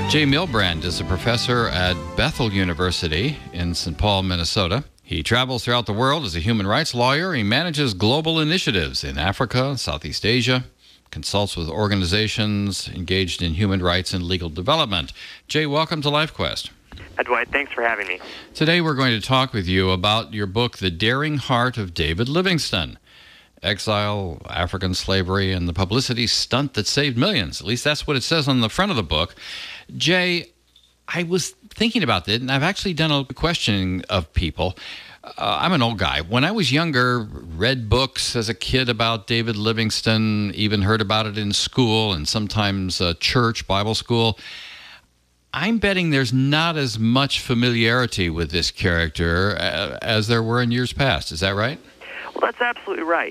Jay Milbrand is a professor at Bethel University in St. Paul, Minnesota. He travels throughout the world as a human rights lawyer. He manages global initiatives in Africa, Southeast Asia, consults with organizations engaged in human rights and legal development. Jay, welcome to LifeQuest. Hi, Dwight. Thanks for having me. Today we're going to talk with you about your book, The Daring Heart of David Livingstone. Exile, African slavery, and the publicity stunt that saved millions. At least that's what it says on the front of the book. Jay, I was thinking about this, and I've actually done a questioning of people. I'm an old guy. When I was younger, read books as a kid about David Livingstone, even heard about it in school and sometimes church, Bible school. I'm betting there's not as much familiarity with this character as there were in years past. Is that right? Well, that's absolutely right.